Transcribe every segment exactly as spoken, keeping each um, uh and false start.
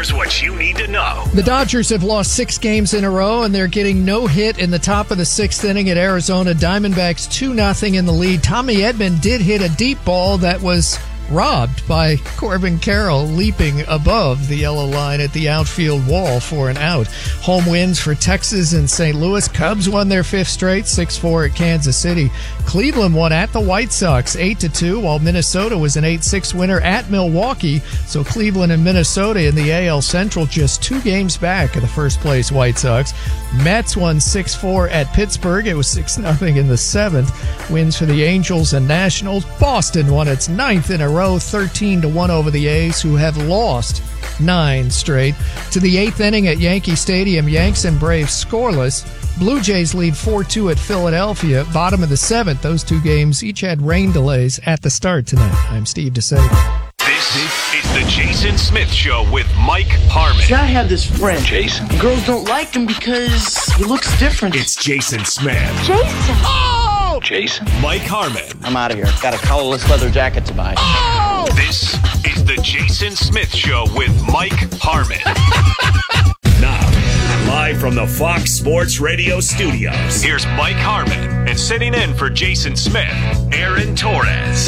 Here's what you need to know. The Dodgers have lost six games in a row, and they're getting no hit in the top of the sixth inning at Arizona. Diamondbacks two nothing in the lead. Tommy Edman did hit a deep ball that was robbed by Corbin Carroll leaping above the yellow line at the outfield wall for an out. Home wins for Texas and Saint Louis. Cubs won their fifth straight, six four at Kansas City. Cleveland won at the White Sox eight to two, while Minnesota was an eight six winner at Milwaukee. So Cleveland and Minnesota in the A L Central just two games back of the first place White Sox. Mets won six four at Pittsburgh. It was six nothing in the seventh. Wins for the Angels and Nationals. Boston won its ninth in a row, thirteen to one over the A's, who have lost nine straight. To the eighth inning at Yankee Stadium, Yanks and Braves scoreless. Blue Jays lead four two at Philadelphia. Bottom of the seventh, those two games each had rain delays at the start tonight. I'm Steve DeSato. This is the Jason Smith Show with Mike Harmon. See, I have this friend, Jason. Girls don't like him because he looks different. It's Jason Smith. Jason. Oh! Jason. Mike Harmon. I'm out of here. Got a collarless leather jacket to buy. Oh! This is the Jason Smith Show with Mike Harmon. Now, live from the Fox Sports Radio studios, here's Mike Harmon, and sitting in for Jason Smith, Aaron Torres.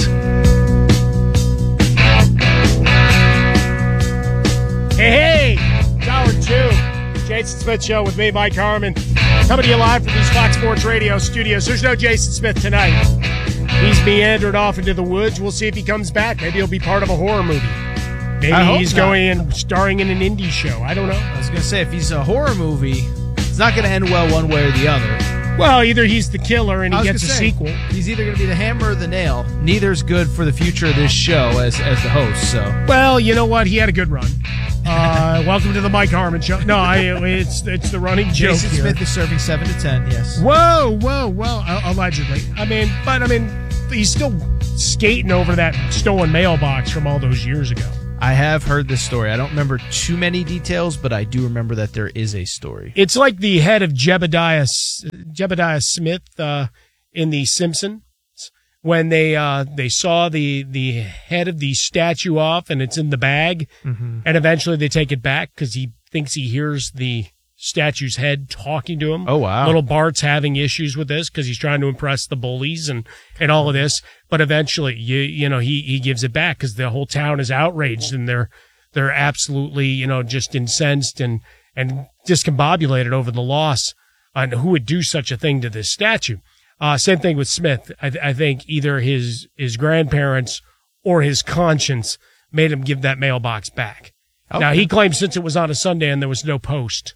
Hey, hey, it's hour two. Jason Smith Show with me, Mike Harmon. Coming to you live from these Fox Sports Radio studios. There's no Jason Smith tonight. He's meandered off into the woods. We'll see if he comes back. Maybe he'll be part of a horror movie. Maybe he's not. going and starring in an indie show. I don't know. I was going to say, if he's a horror movie, it's not going to end well one way or the other. Well, either he's the killer and he gets a say, sequel. He's either going to be the hammer or the nail. Neither's good for the future of this show as as the host. So, well, you know what? He had a good run. Uh, welcome to the Mike Harmon Show. No, I, it's it's the running joke Jason here. Smith is serving seven to ten. Yes. Whoa, whoa, whoa! Uh, allegedly. I mean, but I mean, he's still skating over that stolen mailbox from all those years ago. I have heard this story. I don't remember too many details, but I do remember that there is a story. It's like the head of Jebediah, Jebediah Smith uh, in The Simpsons when they uh, they saw the the head of the statue off and it's in the bag, mm-hmm. and eventually they take it back because he thinks he hears the statue's head talking to him. Oh, wow. Little Bart's having issues with this because he's trying to impress the bullies and, and all of this. But eventually, you you know, he, he gives it back because the whole town is outraged and they're they're absolutely, you know, just incensed and, and discombobulated over the loss on who would do such a thing to this statue. Uh, same thing with Smith. I, I think either his his grandparents or his conscience made him give that mailbox back. Okay. Now, he claims since it was on a Sunday and there was no post,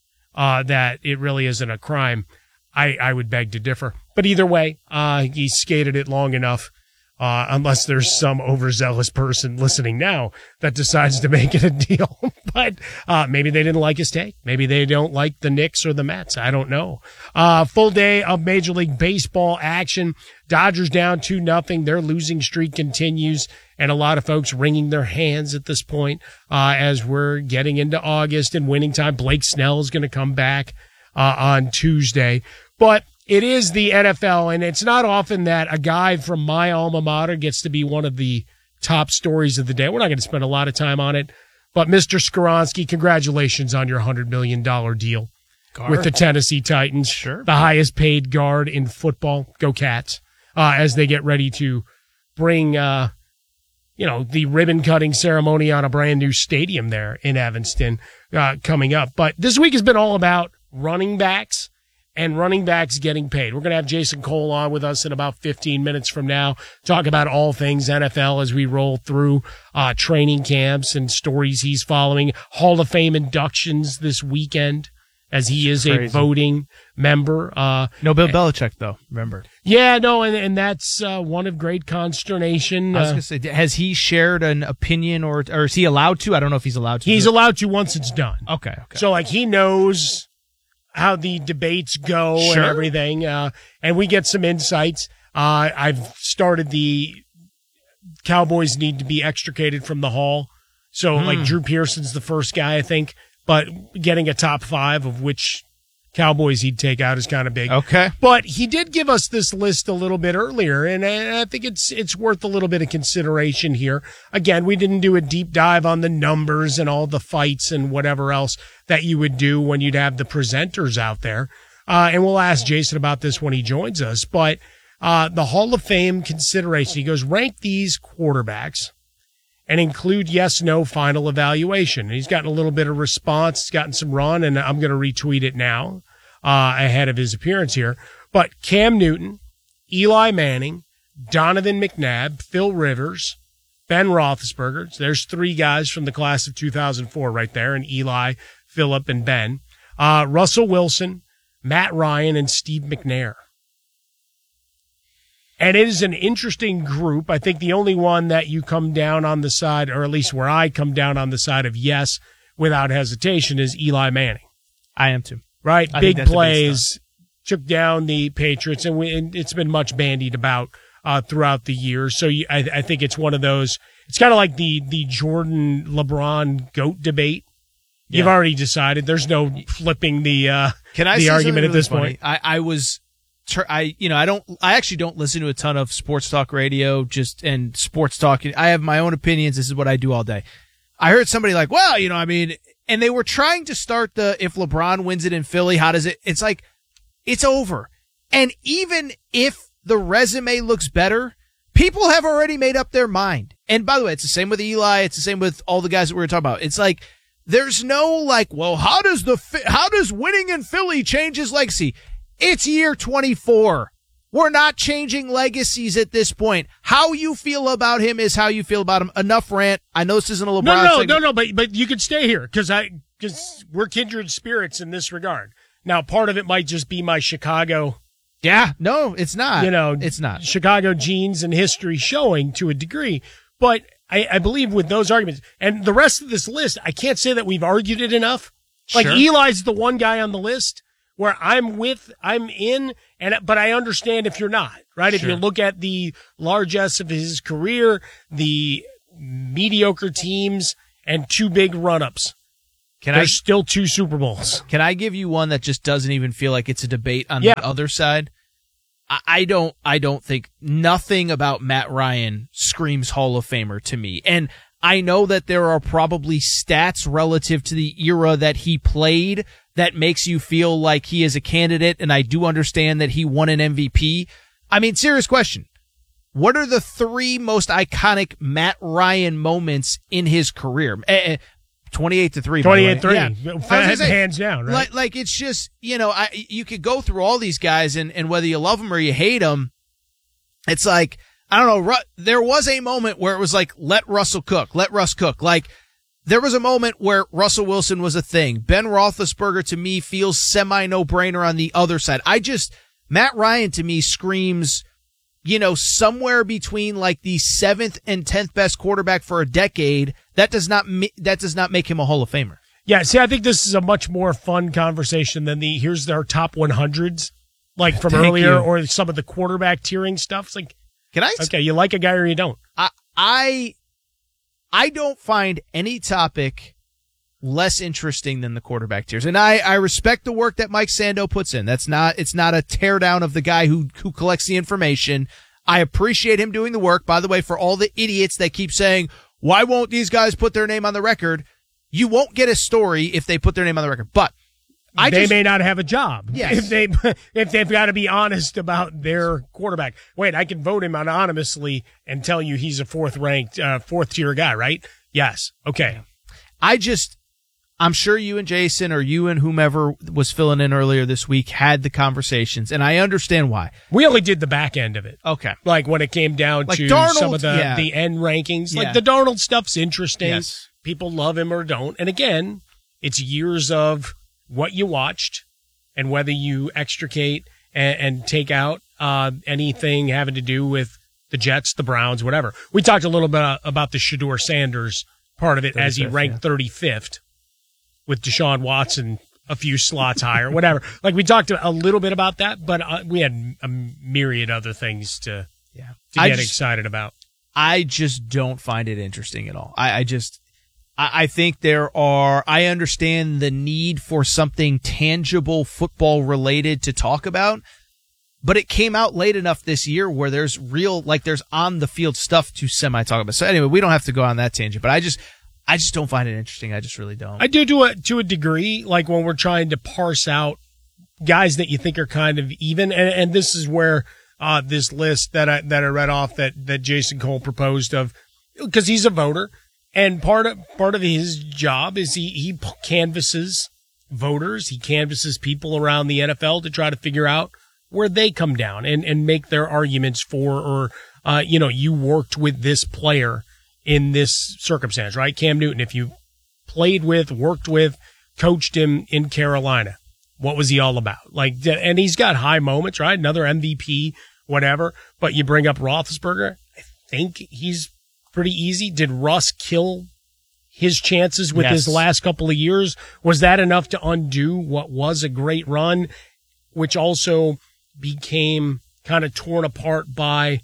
Uh, that it really isn't a crime. I, I would beg to differ. But either way, uh, he skated it long enough, uh, unless there's some overzealous person listening now that decides to make it a deal. But uh, maybe they didn't like his take. Maybe they don't like the Knicks or the Mets. I don't know. Uh, full day of Major League Baseball action. Dodgers down two nothing. Their losing streak continues. And a lot of folks wringing their hands at this point uh, as we're getting into August and winning time. Blake Snell is going to come back uh, on Tuesday. But it is the N F L, and it's not often that a guy from my alma mater gets to be one of the top stories of the day. We're not going to spend a lot of time on it. But Mister Skoronski, congratulations on your one hundred million dollars deal guard with the Tennessee Titans. Sure. The highest paid guard in football. Go Cats. Uh, as they get ready to bring uh, – you know, the ribbon cutting ceremony on a brand new stadium there in Evanston uh, coming up. But this week has been all about running backs and running backs getting paid. We're going to have Jason Cole on with us in about fifteen minutes from now, talk about all things N F L as we roll through uh, training camps and stories he's following. Hall of Fame inductions this weekend, as he is a voting member. Uh, no Bill Belichick, though, remember. Yeah, no, and, and that's uh, one of great consternation. I was uh, going to say, has he shared an opinion, or or is he allowed to? I don't know if he's allowed to. He's allowed to once it's done. Okay, okay. So, like, he knows how the debates go sure. and everything, uh, and we get some insights. Uh, I've started the Cowboys need to be extricated from the Hall. So, mm. like, Drew Pearson's the first guy, I think, but getting a top five of which Cowboys he'd take out is kind of big. Okay. But he did give us this list a little bit earlier, and I think it's it's worth a little bit of consideration here. Again, we didn't do a deep dive on the numbers and all the fights and whatever else that you would do when you'd have the presenters out there. Uh, and we'll ask Jason about this when he joins us. But uh, the Hall of Fame consideration, he goes, rank these quarterbacks and include yes-no final evaluation. And he's gotten a little bit of response. He's gotten some run, and I'm going to retweet it now uh, ahead of his appearance here. But Cam Newton, Eli Manning, Donovan McNabb, Phil Rivers, Ben Roethlisberger. So there's three guys from the class of two thousand four right there, and Eli, Philip, and Ben. Uh, Russell Wilson, Matt Ryan, and Steve McNair. And it is an interesting group. I think the only one that you come down on the side, or at least where I come down on the side of yes without hesitation, is Eli Manning. I am too. Right? I Big think that's plays, took down the Patriots, and, we, and it's been much bandied about uh, throughout the years. So you, I, I think it's one of those, it's kind of like the, the Jordan LeBron GOAT debate. You've Yeah. already decided. There's no flipping the uh, Can I the say argument something at this really point. funny? I, I was, I you know I don't I actually don't listen to a ton of sports talk radio just and sports talk. I have my own opinions. This is what I do all day. I heard somebody like, well, you know, I mean, and they were trying to start the if LeBron wins it in Philly, how does it? It's like it's over. And even if the resume looks better, people have already made up their mind. And by the way, it's the same with Eli. It's the same with all the guys that we were talking about. It's like. There's no like, well, how does the, how does winning in Philly change his legacy? It's year twenty-four. We're not changing legacies at this point. How you feel about him is how you feel about him. Enough rant. I know this isn't a LeBron No, no, segment. no, no, but, but you could stay here because I, because we're kindred spirits in this regard. Now, part of it might just be my Chicago, Yeah, no, it's not. you know, it's not. Chicago genes and history showing to a degree, but I, I believe with those arguments and the rest of this list, I can't say that we've argued it enough. Like Sure. Eli's the one guy on the list where I'm with, I'm in, and but I understand if you're not, right? If Sure. you look at the largesse of his career, the mediocre teams, and two big run-ups, Can there's I still two Super Bowls. can I give you one that just doesn't even feel like it's a debate on Yeah. the other side? I, I don't I don't think nothing about Matt Ryan screams Hall of Famer to me. And I know that there are probably stats relative to the era that he played that makes you feel like he is a candidate, and I do understand that he won an M V P. I mean, serious question. What are the three most iconic Matt Ryan moments in his career? Eh, eh, twenty-eight to three. twenty-eight three. Yeah. I was gonna say, Hands down, right? Like, like it's just, you know, I, you could go through all these guys and, and whether you love them or you hate them, it's like, I don't know, Ru- there was a moment where it was like, let Russell cook, let Russ cook. Like, there was a moment where Russell Wilson was a thing. Ben Roethlisberger to me feels semi no-brainer on the other side. I just, Matt Ryan to me screams, you know, somewhere between like the seventh and tenth best quarterback for a decade. That does not, ma- that does not make him a Hall of Famer. Yeah, see, I think this is a much more fun conversation than the here's their top one hundreds, like from Thank earlier, you. or some of the quarterback tiering stuff. It's like, Can I? okay, you like a guy or you don't. I, I, I don't find any topic less interesting than the quarterback tiers. And I, I respect the work that Mike Sando puts in. That's not, it's not a tear down of the guy who, who collects the information. I appreciate him doing the work. By the way, for all the idiots that keep saying, why won't these guys put their name on the record? You won't get a story if they put their name on the record. But I they just, may not have a job Yes. if they if they've got to be honest about their quarterback. Wait, I can vote him anonymously and tell you he's a fourth ranked, uh, fourth tier guy, right? Yes. Okay. I just, I'm sure you and Jason or you and whomever was filling in earlier this week had the conversations, and I understand why. We only did the back end of it. Okay. Like when it came down Like to Darnold, some of the, yeah. the end rankings. Like Yeah. the Darnold stuff's interesting. Yes. People love him or don't. And again, it's years of what you watched and whether you extricate and, and take out uh, anything having to do with the Jets, the Browns, whatever. We talked a little bit about the Shedeur Sanders part of it as he ranked yeah. thirty-fifth with Deshaun Watson a few slots higher, whatever. Like we talked a little bit about that, but uh, we had a myriad other things to, Yeah. to I get just- excited about. I just don't find it interesting at all. I, I just, I, I think there are, I understand the need for something tangible football related to talk about, but it came out late enough this year where there's real, like there's on the field stuff to semi talk about. So anyway, we don't have to go on that tangent, but I just, I just don't find it interesting. I just really don't. I do to a, to a degree, like when we're trying to parse out guys that you think are kind of even. And, and this is where, uh, this list that I, that I read off that, that Jason Cole proposed of, because he's a voter, and part of, part of his job is he, he canvasses voters. He canvasses people around the N F L to try to figure out where they come down and, and make their arguments for, or, uh, you know, you worked with this player in this circumstance, right? Cam Newton, if you played with, worked with, coached him in Carolina, what was he all about? Like, and he's got high moments, right? Another M V P, whatever, but you bring up Roethlisberger. I think he's pretty easy. Did Russ kill his chances with yes. his last couple of years? Was that enough to undo what was a great run, which also became kind of torn apart by,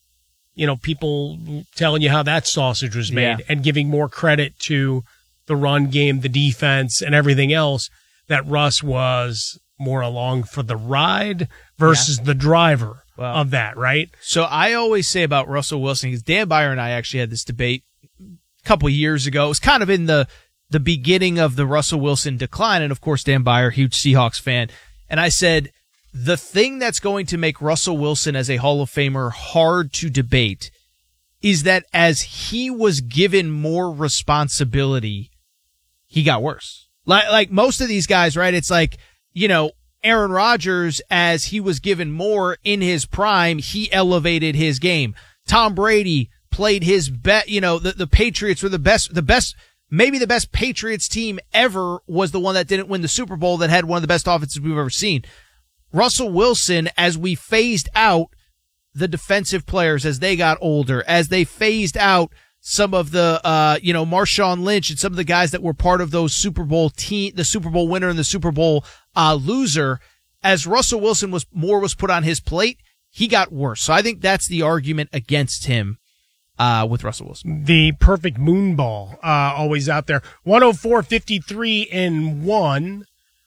you know, people telling you how that sausage was made, yeah. and giving more credit to the run game, the defense, and everything else, that Russ was more along for the ride versus yeah. the driver well, of that, right? So I always say about Russell Wilson, because Dan Byer and I actually had this debate a couple years ago. It was kind of in the, the beginning of the Russell Wilson decline. And of course, Dan Byer, huge Seahawks fan. And I said, the thing that's going to make Russell Wilson as a Hall of Famer hard to debate is that as he was given more responsibility, he got worse. Like, like most of these guys, right? It's like, you know, Aaron Rodgers, as he was given more in his prime, he elevated his game. Tom Brady played his best, you know, the, the Patriots were the best, the best, maybe the best Patriots team ever was the one that didn't win the Super Bowl, that had one of the best offenses we've ever seen. Russell Wilson, as we phased out the defensive players as they got older, as they phased out some of the, uh, you know, Marshawn Lynch and some of the guys that were part of those Super Bowl team, the Super Bowl winner and the Super Bowl, uh, loser, as Russell Wilson was, more was put on his plate, he got worse. So I think that's the argument against him, uh, with Russell Wilson. The perfect moonball, uh, always out there. one oh four, fifty-three and one,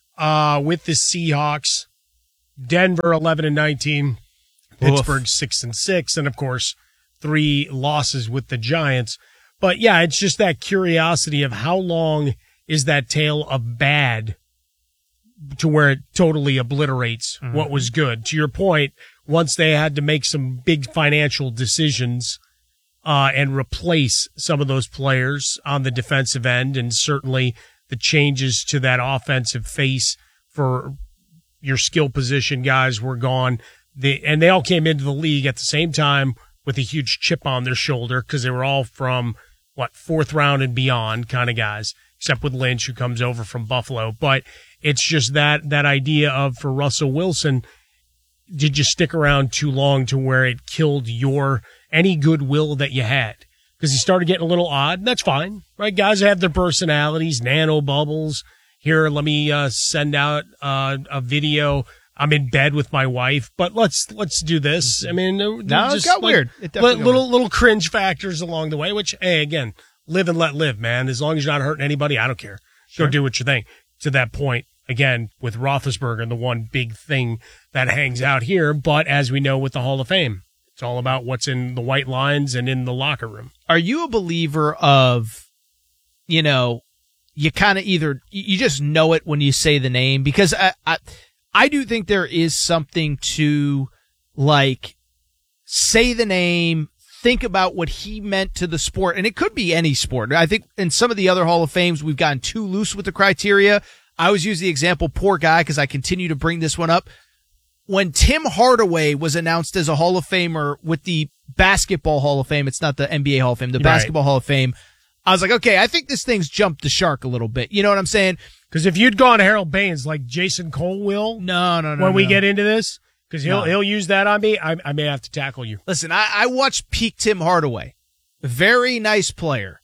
uh, with the Seahawks. Denver eleven and nineteen, Pittsburgh Oof. six and six, and of course three losses with the Giants. But yeah, it's just that curiosity of how long is that tale of bad to where it totally obliterates mm-hmm. what was good. To your point, once they had to make some big financial decisions uh and replace some of those players on the defensive end, and certainly the changes to that offensive face for your skill position guys were gone. They, and they all came into the league at the same time with a huge chip on their shoulder, because they were all from, what, fourth round and beyond kind of guys, except with Lynch, who comes over from Buffalo. But it's just that, that idea of, for Russell Wilson, did you stick around too long to where it killed your, any goodwill that you had? Because he started getting a little odd, and that's fine, right? Guys have their personalities, nano bubbles. Here, let me uh, send out uh, a video. I'm in bed with my wife, but let's let's do this. I mean, no, just, it got like, weird. It li- little weird. little cringe factors along the way. Which, hey, again, live and let live, man. As long as you're not hurting anybody, I don't care. Sure. Go do what you think. To that point, again, with Roethlisberger, the one big thing that hangs out here. But as we know with the Hall of Fame, it's all about what's in the white lines and in the locker room. Are you a believer of, you know, you kind of either, you just know it when you say the name? Because I, I, I do think there is something to, like, say the name, think about what he meant to the sport. And it could be any sport. I think in some of the other Hall of Fames, we've gotten too loose with the criteria. I always use the example, poor guy, because I continue to bring this one up. When Tim Hardaway was announced as a Hall of Famer with the Basketball Hall of Fame, it's not the N B A Hall of Fame, the right. Basketball Hall of Fame, I was like, okay, I think this thing's jumped the shark a little bit. You know what I'm saying? Because if you'd gone Harold Baines like Jason Cole will, no, no, no, when no. we get into this, because he'll no. he'll use that on me, I, I may have to tackle you. Listen, I, I watched peak Tim Hardaway, very nice player.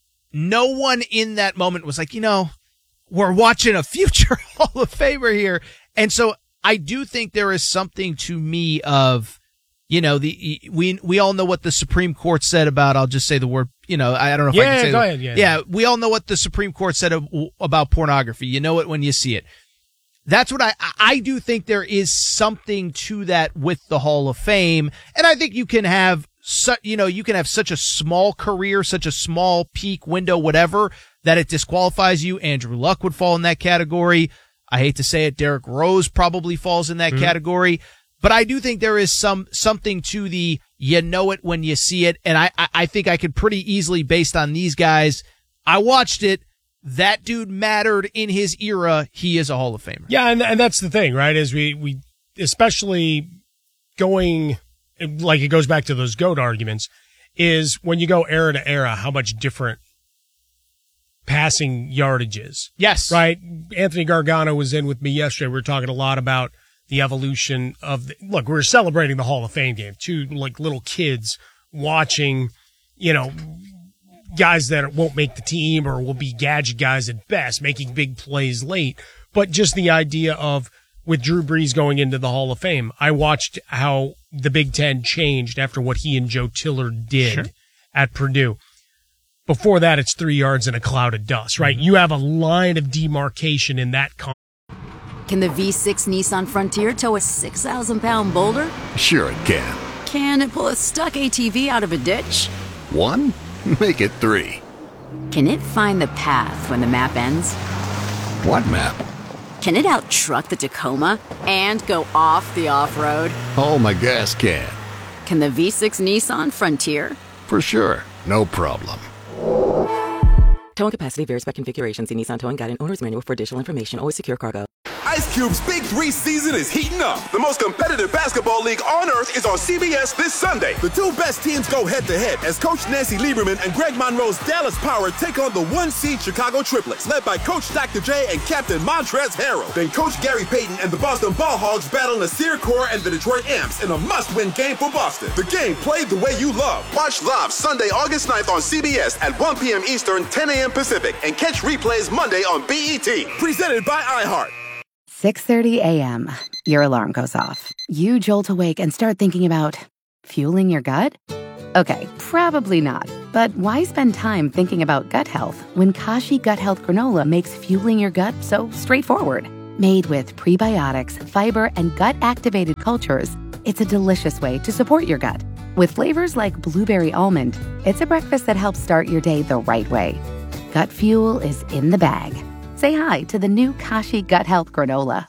No one in that moment was like, you know, we're watching a future Hall of Famer here, and so I do think there is something to me of, you know, the we we all know what the Supreme Court said about, I'll just say the word, you know, I don't know if yeah, I can say go the, ahead. Yeah, yeah, we all know what the Supreme Court said of, about pornography. You know it when you see it. That's what I, I do think there is something to that with the Hall of Fame. And I think you can have, su- you know, you can have such a small career, such a small peak window, whatever, that it disqualifies you. Andrew Luck would fall in that category. I hate to say it, Derrick Rose probably falls in that mm-hmm. category. But I do think there is some, something to the, you know it when you see it. And I, I, I think I could pretty easily, based on these guys, I watched it. That dude mattered in his era. He is a Hall of Famer. Yeah, and and that's the thing, right? Is we we especially going like it goes back to those GOAT arguments. Is when you go era to era, how much different passing yardage is. Yes, right. Anthony Gargano was in with me yesterday. We were talking a lot about the evolution of the, look. We were celebrating the Hall of Fame game. Two like little kids watching, you know, guys that won't make the team or will be gadget guys at best, making big plays late. But just the idea of, with Drew Brees going into the Hall of Fame, I watched how the Big Ten changed after what he and Joe Tiller did sure. at Purdue. Before that, it's three yards in a cloud of dust, right? Mm-hmm. You have a line of demarcation in that. Con- Can the V six Nissan Frontier tow a six thousand pound boulder? Sure it can. Can it pull a stuck A T V out of a ditch? One? Make it three. Can it find the path when the map ends? What map? Can it out-truck the Tacoma and go off the off-road? Oh, my gas can. Can the V six Nissan Frontier? For sure. No problem. Towing capacity varies by configuration. See Nissan Towing Guide and Owner's Manual for additional information. Always secure cargo. Ice Cube's Big Three season is heating up. The most competitive basketball league on earth is on C B S this Sunday. The two best teams go head-to-head as Coach Nancy Lieberman and Greg Monroe's Dallas Power take on the one-seed Chicago Triplets, led by Coach Doctor J and Captain Montrezl Harrell. Then Coach Gary Payton and the Boston Ball Hogs battle Nasir Kaur and the Detroit Amps in a must-win game for Boston. The game played the way you love. Watch live Sunday, August ninth on C B S at one p.m. Eastern, ten a.m. Pacific, and catch replays Monday on B E T. Presented by iHeart. six thirty a.m. Your alarm goes off. You jolt awake and start thinking about fueling your gut? Okay, probably not. But why spend time thinking about gut health when Kashi Gut Health Granola makes fueling your gut so straightforward? Made with prebiotics, fiber, and gut-activated cultures, it's a delicious way to support your gut. With flavors like blueberry almond, it's a breakfast that helps start your day the right way. Gut fuel is in the bag. Say hi to the new Kashi Gut Health Granola.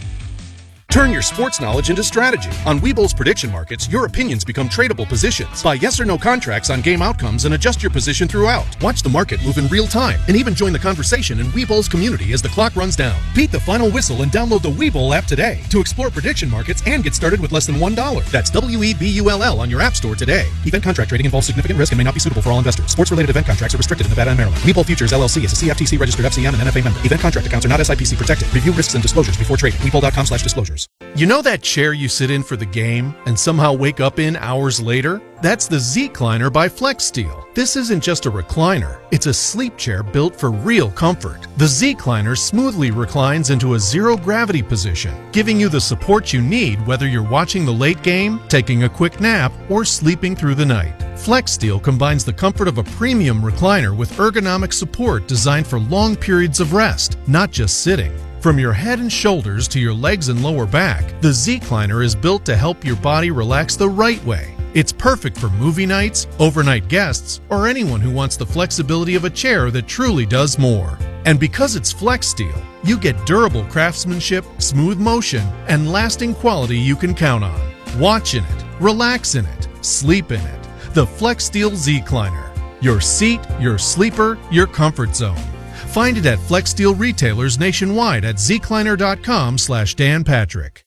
Turn your sports knowledge into strategy. On Webull's prediction markets, your opinions become tradable positions. Buy yes or no contracts on game outcomes and adjust your position throughout. Watch the market move in real time and even join the conversation in Webull's community as the clock runs down. Beat the final whistle and download the Webull app today to explore prediction markets and get started with less than one dollar. That's W E B U L L on your app store today. Event contract trading involves significant risk and may not be suitable for all investors. Sports-related event contracts are restricted in Nevada and Maryland. Webull Futures L L C is a C F T C-registered F C M and N F A member. Event contract accounts are not S I P C protected. Review risks and disclosures before trading. Webull.com slash disclosures. You know that chair you sit in for the game and somehow wake up in hours later? That's the Z-Cliner by FlexSteel. This isn't just a recliner. It's a sleep chair built for real comfort. The Z-Cliner smoothly reclines into a zero-gravity position, giving you the support you need whether you're watching the late game, taking a quick nap, or sleeping through the night. FlexSteel combines the comfort of a premium recliner with ergonomic support designed for long periods of rest, not just sitting. From your head and shoulders to your legs and lower back, the Z-Cliner is built to help your body relax the right way. It's perfect for movie nights, overnight guests, or anyone who wants the flexibility of a chair that truly does more. And because it's FlexSteel, you get durable craftsmanship, smooth motion, and lasting quality you can count on. Watch in it, relax in it, sleep in it. The FlexSteel Z-Cliner. Your seat, your sleeper, your comfort zone. Find it at FlexSteel retailers nationwide at zcliner.com slash Dan Patrick.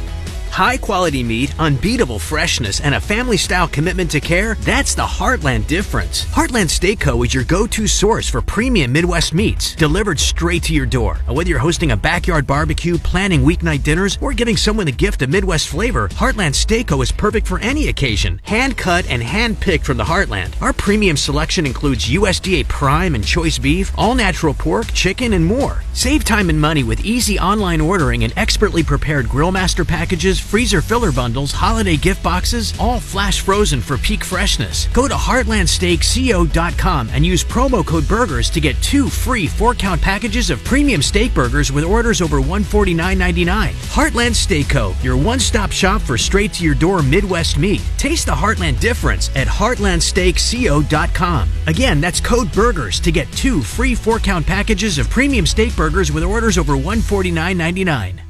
High quality meat, unbeatable freshness, and a family-style commitment to care, that's the Heartland difference. Heartland Steak Co. is your go-to source for premium Midwest meats, delivered straight to your door. Whether you're hosting a backyard barbecue, planning weeknight dinners, or giving someone the gift of Midwest flavor, Heartland Steak Co. is perfect for any occasion. Hand-cut and hand-picked from the Heartland. Our premium selection includes U S D A prime and choice beef, all-natural pork, chicken, and more. Save time and money with easy online ordering and expertly prepared Grill Master packages freezer filler bundles, holiday gift boxes, all flash frozen for peak freshness. Go to heartland steak co dot com and use promo code BURGERS to get two free four-count packages of premium steak burgers with orders over one hundred forty-nine ninety-nine. Heartland Steak Co., your one-stop shop for straight-to-your-door Midwest meat. Taste the Heartland difference at heartland steak co dot com. Again, that's code BURGERS to get two free four-count packages of premium steak burgers with orders over one hundred forty-nine ninety-nine.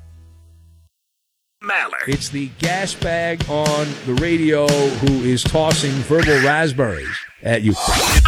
Maller. It's the gas bag on the radio who is tossing verbal raspberries at you.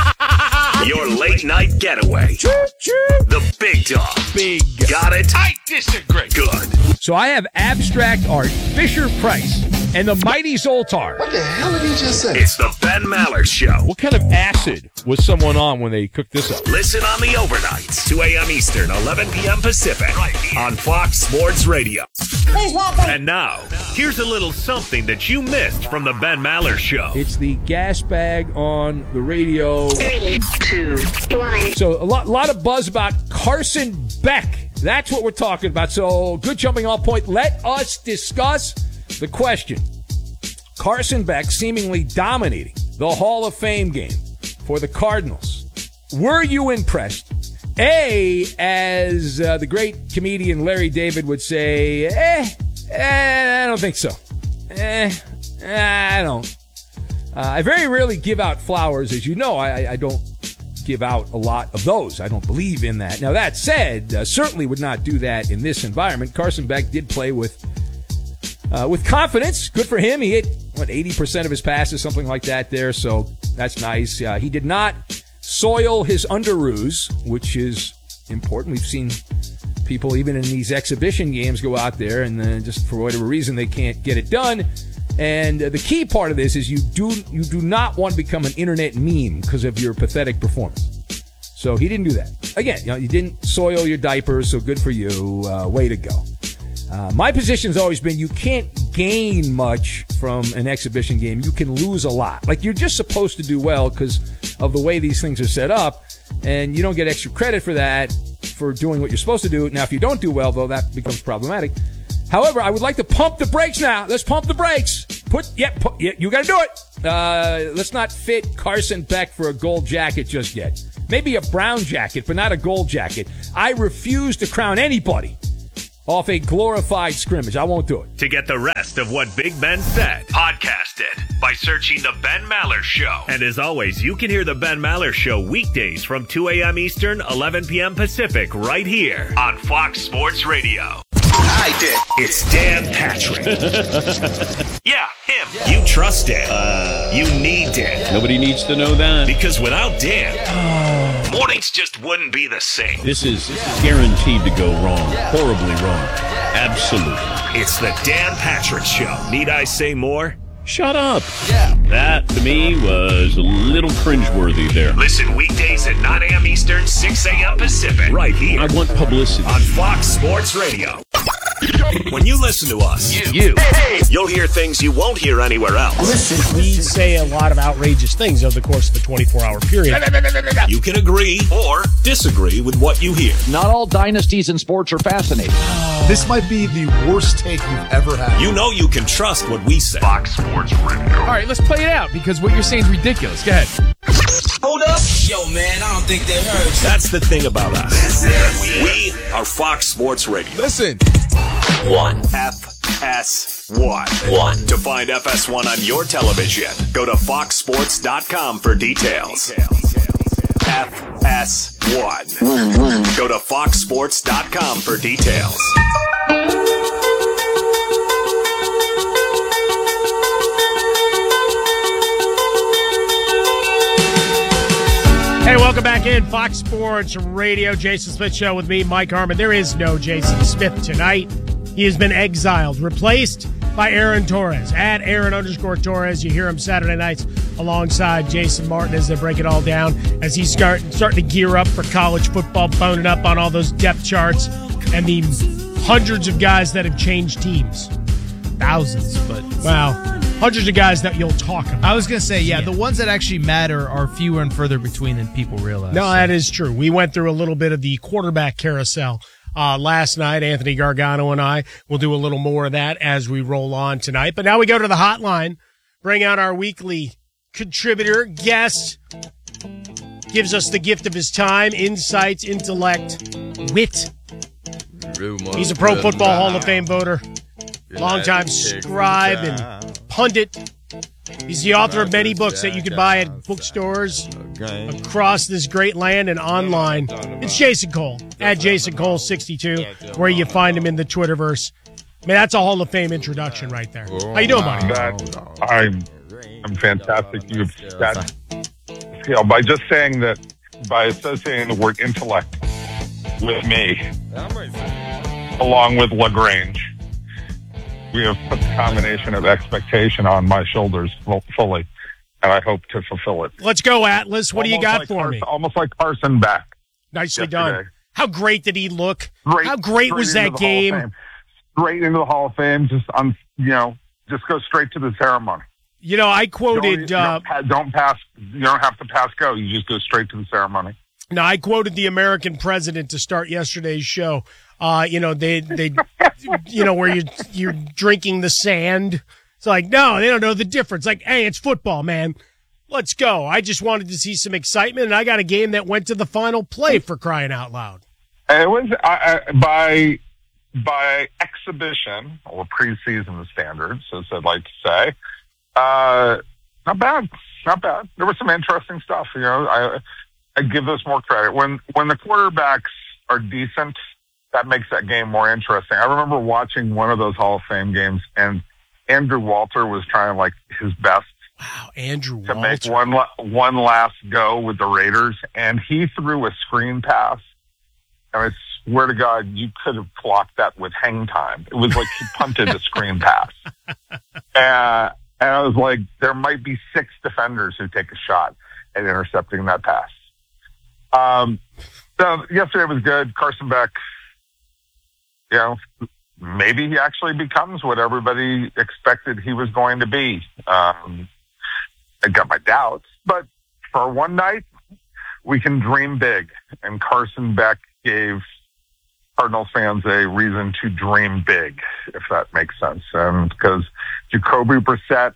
Your late night getaway. The big dog. Big. Got it? I disagree. Good. So I have abstract art, Fisher Price, and the mighty Zoltar. What the hell did he just say? It's the Ben Maller Show. What kind of acid was someone on when they cooked this up? Listen on the overnights, two a.m. Eastern, eleven p.m. Pacific, right here on Fox Sports Radio. And now, here's a little something that you missed from the Ben Maller Show. It's the gas bag on the radio. Three, two, one. So a lot, lot of buzz about Carson Beck. That's what we're talking about. So good jumping off point. Let us discuss the question. Carson Beck seemingly dominating the Hall of Fame game for the Cardinals. Were you impressed? A, as uh, the great comedian Larry David would say, eh, eh I don't think so. Eh, I don't. Uh, I very rarely give out flowers. As you know, I, I don't give out a lot of those. I don't believe in that. Now, that said, uh, certainly would not do that in this environment. Carson Beck did play with uh, with confidence. Good for him. He hit, what, eighty percent of his passes, something like that there, so that's nice. Uh, he did not soil his underoos, which is important. We've seen people, even in these exhibition games, go out there and then just for whatever reason they can't get it done. And uh, the key part of this is you do you do not want to become an internet meme because of your pathetic performance. So he didn't do that. Again, you know, you didn't soil your diapers, so good for you. Uh, way to go. Uh, my position's always been you can't gain much from an exhibition game. You can lose a lot. Like, you're just supposed to do well because of the way these things are set up, and you don't get extra credit for that, for doing what you're supposed to do. Now, if you don't do well, though, that becomes problematic. However, I would like to pump the brakes now. Let's pump the brakes. Put, yeah, put, yeah you got to do it. Uh, let's not fit Carson Beck for a gold jacket just yet. Maybe a brown jacket, but not a gold jacket. I refuse to crown anybody off a glorified scrimmage. I won't do it. To get the rest of what Big Ben said, podcast it by searching The Ben Maller Show. And as always, you can hear The Ben Maller Show weekdays from two a.m. Eastern, eleven p.m. Pacific, right here on Fox Sports Radio. I did. It's Dan Patrick. Yeah, him. You trust Dan. Uh, you need Dan. Nobody needs to know that. Because without Dan, oh. mornings just wouldn't be the same. This is guaranteed to go wrong. Horribly wrong. Absolutely. It's the Dan Patrick Show. Need I say more? Shut up. Yeah. That, to me, was a little cringeworthy there. Listen weekdays at nine a.m. Eastern, six a.m. Pacific. Right here. I want publicity. On Fox Sports Radio. When you listen to us, you, you hey. you'll hear things you won't hear anywhere else. Listen, we say a lot of outrageous things over the course of a twenty-four hour period. You can agree or disagree with what you hear. Not all dynasties in sports are fascinating. This might be the worst take you've ever had. You know you can trust what we say. Fox Sports Radio. All right, let's play it out because what you're saying is ridiculous. Go ahead. Hold up. Yo, man, I don't think they heard you. That's the thing about us. We are Fox Sports Radio. Listen. One. F S one. One. To find F S one on your television, go to fox sports dot com for details. F S one. One, one. Go to fox sports dot com for details. Hey, welcome back in. Fox Sports Radio, Jason Smith Show with me, Mike Harmon. There is no Jason Smith tonight. He has been exiled, replaced by Aaron Torres. At Aaron underscore Torres. You hear him Saturday nights alongside Jason Martin as they break it all down, as he's start, starting to gear up for college football, boning up on all those depth charts and the hundreds of guys that have changed teams. Thousands, but wow. hundreds of guys that you'll talk about. I was going to say, yeah, yeah, the ones that actually matter are fewer and further between than people realize. No, so. That is true. We went through a little bit of the quarterback carousel uh, last night. Anthony Gargano and I will do a little more of that as we roll on tonight. But now we go to the hotline, bring out our weekly contributor, guest, gives us the gift of his time, insights, intellect, wit. He's a Pro Football Hall of Fame voter, longtime scribe and pundit. He's the author of many books that you can buy at bookstores across this great land and online. It's Jason Cole, at Jason Cole sixty-two, where you find him in the Twitterverse. I mean, that's a Hall of Fame introduction right there. How you doing, buddy? That, I'm, I'm fantastic. You've that, you know, by just saying that, by associating the word intellect with me, along with LaGrange, we have put the combination of expectation on my shoulders fully, and I hope to fulfill it. Let's go, Atlas. What almost do you got like for Carson, me? Almost like Carson Beck. Nicely yesterday. done. How great did he look? Great, How great was that game? Straight into the Hall of Fame. Just on, you know, just go straight to the ceremony. You know, I quoted. Don't, uh, don't, don't pass. You don't have to pass go. You just go straight to the ceremony. Now, I quoted the American president to start yesterday's show. Uh, you know, they, they, you know, where you, you're drinking the sand. It's like, no, they don't know the difference. Like, hey, it's football, man. Let's go. I just wanted to see some excitement, and I got a game that went to the final play, for crying out loud. It was I, I, by by exhibition or preseason standards, as I'd like to say. Uh, not bad, not bad. There was some interesting stuff. You know, I I give this more credit when when the quarterbacks are decent. That makes that game more interesting. I remember watching one of those Hall of Fame games, and Andrew Walter was trying like his best. Wow, Andrew to Walter. make one one last go with the Raiders, and he threw a screen pass. And I swear to God, you could have clocked that with hang time. It was like he punted a screen pass. Uh, and I was like, there might be six defenders who take a shot at intercepting that pass. Um, so yesterday was good. Carson Beck, you know, maybe he actually becomes what everybody expected he was going to be. Um, I got my doubts, but for one night, we can dream big. And Carson Beck gave Cardinals fans a reason to dream big, if that makes sense. And because Jacoby Brissett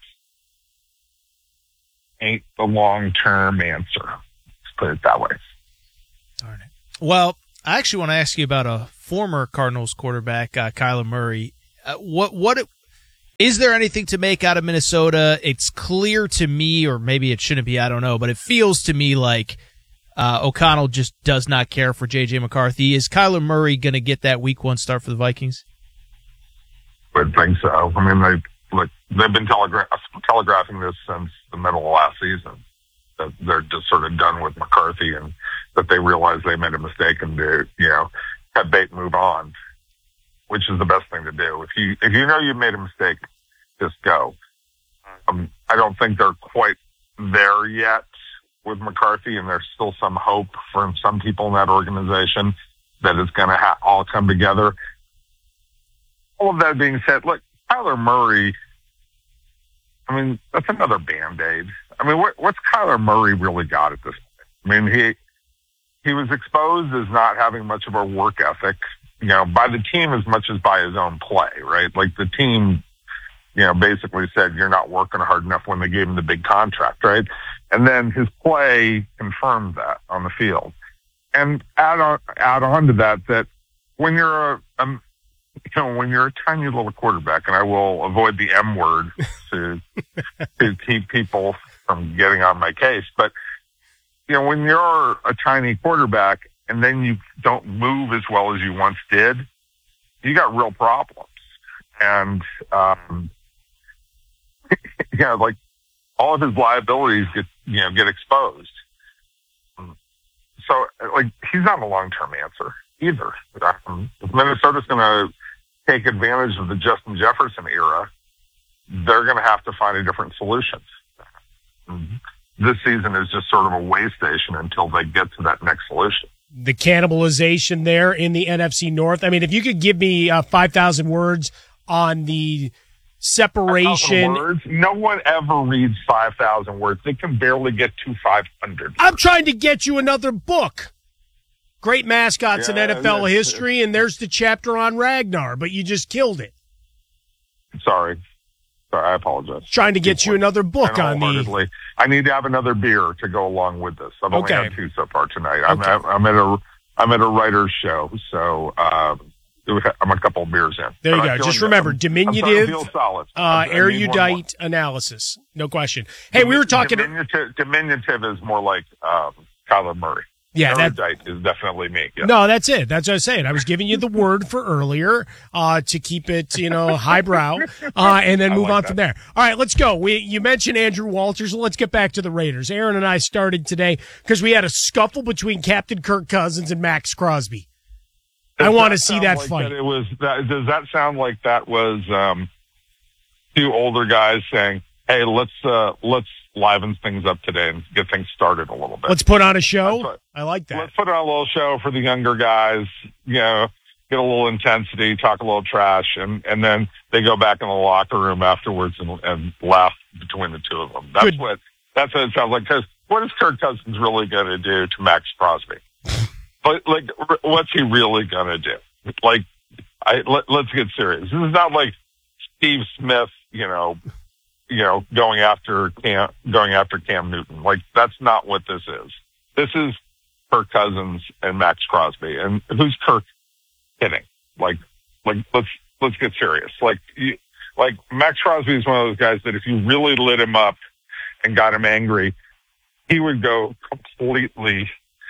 ain't the long-term answer. Let's put it that way. Darn it. Well, I actually want to ask you about a former Cardinals quarterback, uh, Kyler Murray. Uh, what what is there anything to make out of Minnesota? It's clear to me, or maybe it shouldn't be, I don't know, but it feels to me like uh, O'Connell just does not care for J J McCarthy. Is Kyler Murray going to get that week one start for the Vikings? I think so. I mean, they, look, they've been telegra- telegraphing this since the middle of last season, that they're just sort of done with McCarthy and that they realize they made a mistake and, they, you know, cut bait and move on, which is the best thing to do. If you if you know you made a mistake, just go. Um, I don't think they're quite there yet with McCarthy, and there's still some hope from some people in that organization that it's going to ha- all come together. All of that being said, look, Kyler Murray, I mean, that's another Band-Aid. I mean, what, what's Kyler Murray really got at this point? I mean, he he was exposed as not having much of a work ethic, you know, by the team as much as by his own play, right? Like the team, you know, basically said, you're not working hard enough when they gave him the big contract, right? And then his play confirmed that on the field. And add on, add on to that, that when you're a, um, you know, when you're a tiny little quarterback, and I will avoid the M word to, to keep people from getting on my case, but you know, when you're a tiny quarterback and then you don't move as well as you once did, you got real problems. And, um, you know, like all of his liabilities get, you know, get exposed. So, like, he's not a long-term answer either. Um, if Minnesota's going to take advantage of the Justin Jefferson era, they're going to have to find a different solution. Mm-hmm. This season is just sort of a way station until they get to that next solution. The cannibalization there in the N F C North. I mean, if you could give me uh, five thousand words on the separation. Words. No one ever reads five thousand words. They can barely get to five hundred. I'm trying to get you another book. Great mascots yeah, in N F L yeah, history, and there's the chapter on Ragnar, but you just killed it. Sorry. Sorry, I apologize. Trying to get you another book on the... I need to have another beer to go along with this. I've only Okay. had two so far tonight. I'm, Okay. at, I'm at a I'm at a writer's show, so um, I'm a couple of beers in. There you But go. I'm Just feeling remember, good. I'm- I'm starting diminutive, to feel solid. uh, I need one more. erudite analysis. No question. Hey, we were talking... Diminutive, diminutive is more like um, Kyler Murray. Yeah, that- erudite is definitely me. Yeah. No, that's it. That's what I was saying. I was giving you the word for earlier uh, to keep it, you know, highbrow, uh, and then I move like on that. from there. All right, let's go. We You mentioned Andrew Walters. Let's get back to the Raiders. Aaron and I started today because we had a scuffle between Captain Kirk Cousins and Max Crosby. I Does want to that see sound that like fight. That it was. That, does that sound like that was um, two older guys saying, "Hey, let's uh, let's liven things up today and get things started a little bit. Let's put on a show. What, I like that. Let's put on a little show for the younger guys. You know, get a little intensity, talk a little trash, and and then they go back in the locker room afterwards and, and laugh between the two of them. That's Good. what that's what it sounds like. Because what is Kirk Cousins really going to do to Max Crosby? But like, what's he really going to do? Like, I let, let's get serious. This is not like Steve Smith, you know, you know, going after Cam, going after Cam Newton. Like, that's not what this is. This is Kirk Cousins and Max Crosby. And who's Kirk hitting? Like, like let's let's get serious. Like, you, like Max Crosby is one of those guys that if you really lit him up and got him angry, he would go completely.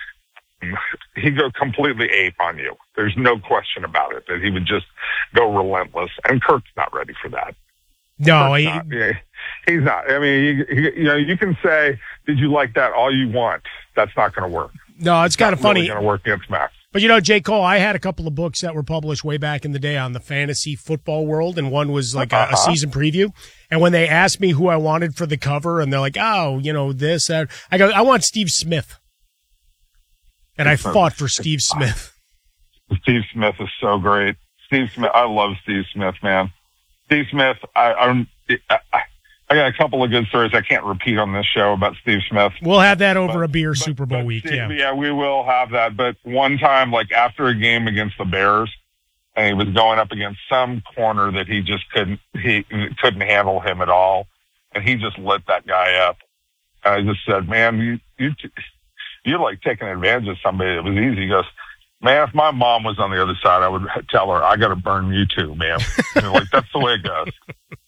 He'd go completely ape on you. There's no question about it that he would just go relentless. And Kirk's not ready for that. No, Kirk's he, not. Yeah, he's not. I mean, he, he, you know, you can say, "Did you like that?" all you want. That's not going to work. no, it's kind of funny. Going to work against Max. But, you know, J. Cole, I had a couple of books that were published way back in the day on the fantasy football world, and one was like a, Uh-huh. a season preview. And when they asked me who I wanted for the cover, and they're like, oh, you know, this, that, I go, I want Steve Smith. And I fought for Steve Smith. Steve Smith is so great. Steve Smith, I love Steve Smith, man. Steve Smith, I, I'm, I, I got a couple of good stories I can't repeat on this show about Steve Smith. We'll have that over But- a beer but- Super Bowl but week, Steve- yeah. Yeah, we will have that. But one time, like after a game against the Bears, and he was going up against some corner that he just couldn't, he couldn't handle him at all. And he just lit that guy up. And I just said, man, you, you, you're like taking advantage of somebody that was easy. He goes, man, if my mom was on the other side, I would tell her, I got to burn you too, man. And like, that's the way it goes.